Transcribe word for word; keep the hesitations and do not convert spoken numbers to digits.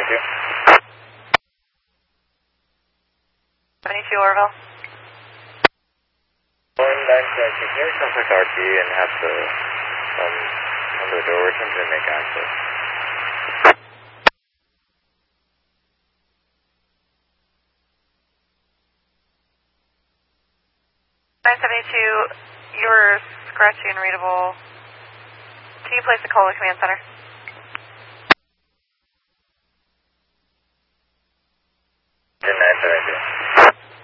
seventy-two. seventy-two, Orville. one nine seven, can you contact R T and have the, um, come to the door or something to make access? nine seventy-two, you're scratchy and readable. Can you place a call to command center?